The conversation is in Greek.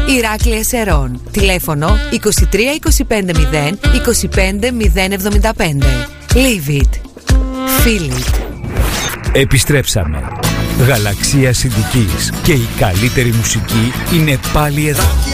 Ηράκλεια Σερών. Τηλέφωνο 23 25 0 25 075. Leave it. Feel it. Επιστρέψαμε. Γαλαξία Συντικής και η καλύτερη μουσική είναι πάλι εδώ.